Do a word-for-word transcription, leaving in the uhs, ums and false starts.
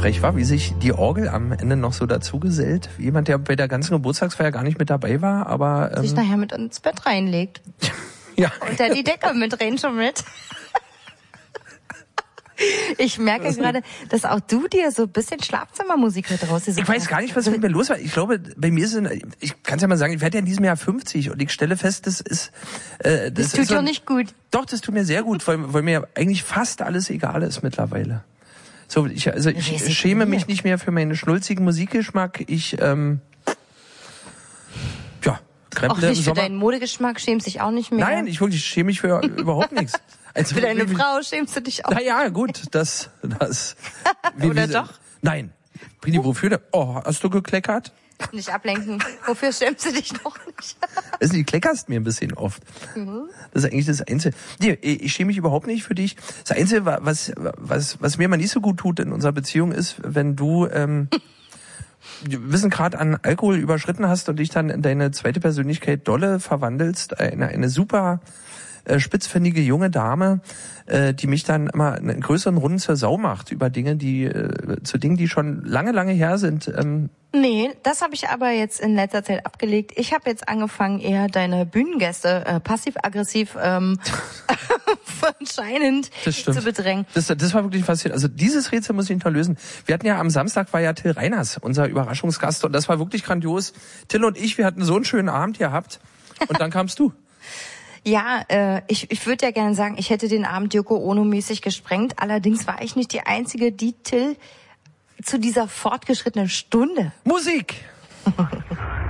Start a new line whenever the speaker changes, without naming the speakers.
frech war, wie sich die Orgel am Ende noch so dazu gesellt. Jemand, der bei der ganzen Geburtstagsfeier gar nicht mit dabei war, aber... Ähm,
sich nachher mit ins Bett reinlegt.
Ja.
Unter die Decke mit rein schon mit. Ich merke gerade, dass auch du dir so ein bisschen Schlafzimmermusik heute rausgesucht hast.
Ich weiß gar nicht, was mit mir los war. Ich glaube, bei mir sind, ich kann es ja mal sagen, ich werde ja in diesem Jahr fünfzig und ich stelle fest, das ist... Äh, das,
das tut
ist so,
dir nicht gut.
Doch, das tut mir sehr gut, weil, weil mir eigentlich fast alles egal ist mittlerweile. So, ich, also ich, ich schäme mich nicht mehr für meinen schnulzigen Musikgeschmack. Ich, ähm... ja,
kremple im Sommer. Auch nicht für deinen Modegeschmack, schämst dich auch nicht mehr?
Nein, ich wirklich schäme mich für überhaupt nichts.
Also, für deine wie, Frau schämst du dich auch?
Na ja, gut, das, das.
Wie, Oder wie, doch?
Nein. Brini, wofür denn? Oh, hast du gekleckert?
Nicht ablenken. Wofür schämst du dich noch nicht?
Also, du kleckerst mir ein bisschen oft. Mhm. Das ist eigentlich das Einzige. Nee, ich schäme mich überhaupt nicht für dich. Das Einzige, was, was, was mir mal nicht so gut tut in unserer Beziehung ist, wenn du, ähm, Wissen gerade an Alkohol überschritten hast und dich dann in deine zweite Persönlichkeit dolle verwandelst, eine, eine super äh, spitzfindige junge Dame, äh, die mich dann immer in größeren Runden zur Sau macht über Dinge, die äh, zu Dingen, die schon lange, lange her sind. Ähm,
Nee, das habe ich aber jetzt in letzter Zeit abgelegt. Ich habe jetzt angefangen, eher deine Bühnengäste äh, passiv-aggressiv ähm, anscheinend zu bedrängen.
Das, das war wirklich faszinierend. Also dieses Rätsel muss ich noch lösen. Wir hatten ja am Samstag war ja Till Reiners, unser Überraschungsgast, und das war wirklich grandios. Till und ich, wir hatten so einen schönen Abend gehabt und dann kamst du.
Ja, äh, ich, ich würde ja gerne sagen, ich hätte den Abend Yoko Ono-mäßig gesprengt. Allerdings war ich nicht die Einzige, die Till zu dieser fortgeschrittenen Stunde
Musik!